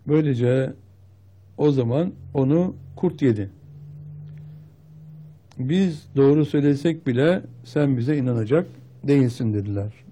Böylece o zaman onu kurt yedi. Biz doğru söylesek bile sen bize inanacak değilsin dediler.